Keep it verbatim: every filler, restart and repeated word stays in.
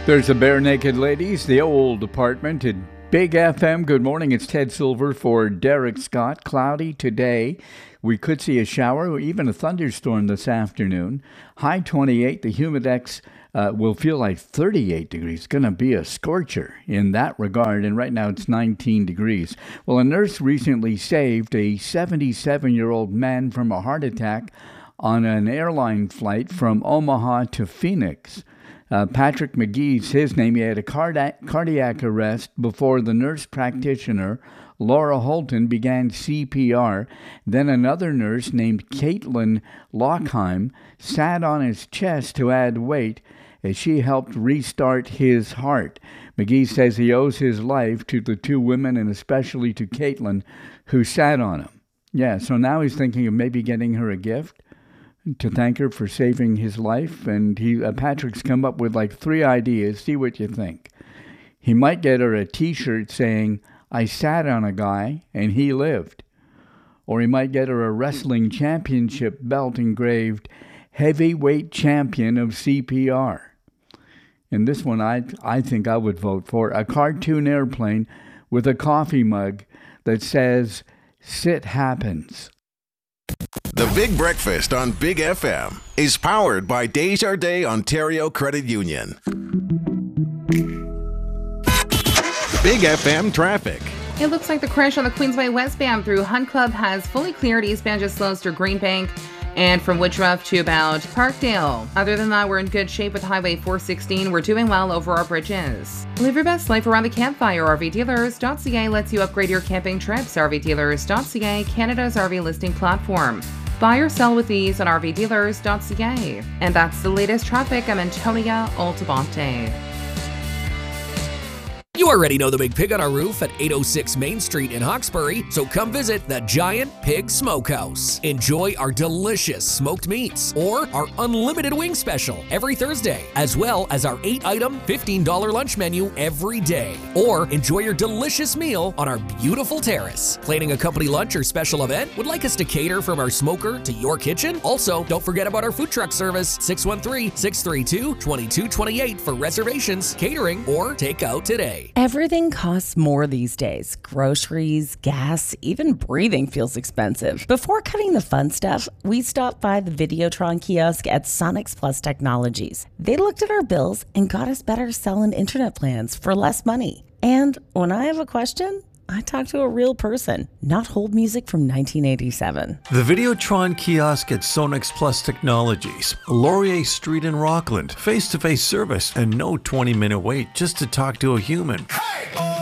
There's the Bare Naked Ladies, the old apartment at Big F M. Good morning, it's Ted Silver for Derek Scott. Cloudy today. We could see a shower or even a thunderstorm this afternoon. High twenty-eight, the humidex uh, will feel like thirty-eight degrees. It's going to be a scorcher in that regard, and right now it's nineteen degrees. Well, a nurse recently saved a seventy-seven-year-old man from a heart attack on an airline flight from Omaha to Phoenix. Uh, Patrick McGee's his name. He had a cardi- cardiac arrest before the nurse practitioner, Laura Holton, began C P R. Then another nurse named Caitlin Lockheim sat on his chest to add weight as she helped restart his heart. McGee says he owes his life to the two women and especially to Caitlin, who sat on him. Yeah, so now he's thinking of maybe getting her a gift to thank her for saving his life. And he uh, Patrick's come up with like three ideas. See what you think. He might get her a T-shirt saying, "I sat on a guy and he lived." Or he might get her a wrestling championship belt engraved, "Heavyweight Champion of C P R." And this one I, I think I would vote for. A cartoon airplane with a coffee mug that says, "Sit happens." The Big Breakfast on Big F M is powered by Desjardins Ontario Credit Union. Big F M traffic. It looks like the crash on the Queensway westbound through Hunt Club has fully cleared. Eastbound just slows through Greenbank and from Woodruff to about Parkdale. Other than that, we're in good shape with Highway four sixteen. We're doing well over our bridges. Live your best life around the campfire. R V dealers dot C A lets you upgrade your camping trips. R V dealers dot C A, Canada's R V listing platform. Buy or sell with ease on R V dealers dot C A. And that's the latest traffic. I'm Antonia Altabonte. You already know the Big Pig on our roof at eight oh six Main Street in Hawkesbury, so come visit the Giant Pig Smokehouse. Enjoy our delicious smoked meats or our unlimited wing special every Thursday, as well as our eight-item fifteen dollars lunch menu every day. Or enjoy your delicious meal on our beautiful terrace. Planning a company lunch or special event? Would like us to cater from our smoker to your kitchen? Also, don't forget about our food truck service, six one three, six three two, two two two eight for reservations, catering, or takeout today. Everything costs more these days. Groceries, gas, even breathing feels expensive. Before cutting the fun stuff, we stopped by the Videotron kiosk at Sonics Plus Technologies. They looked at our bills and got us better cell and internet plans for less money. And when I have a question, I talk to a real person, not hold music from nineteen eighty-seven. The Videotron kiosk at Sonics Plus Technologies, Laurier Street in Rockland. Face-to-face service and no twenty-minute wait just to talk to a human.